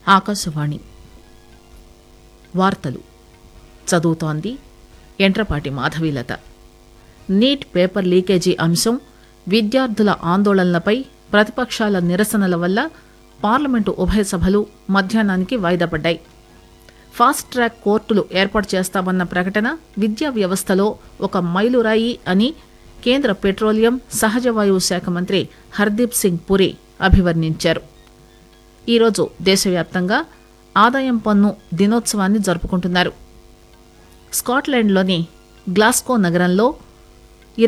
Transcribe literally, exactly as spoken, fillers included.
ఆకాశవాణి వార్తలు చదువుతోంది Entrapati Madhavilatha. Neat paper leakage అంశం, విద్యార్థుల ఆందోళనలపై ప్రతిపక్షాల నిరసనల వల్ల పార్లమెంటు ఉభయ సభలు మధ్యాహ్నానికి వాయిదా పడ్డాయి. ఫాస్ట్ ట్రాక్ కోర్టులు ఏర్పాటు చేస్తామన్న ప్రకటన విద్యా వ్యవస్థలో ఒక మైలురాయి అని కేంద్ర పెట్రోలియం, సహజవాయువు శాఖ మంత్రి హర్దీప్ సింగ్ పురి అభివర్ణించారు. ఈరోజు దేశవ్యాప్తంగా ఆదాయం పన్ను దినోత్సవాన్ని జరుపుకుంటున్నారు. స్కాట్లాండ్లోని గ్లాస్గో నగరంలో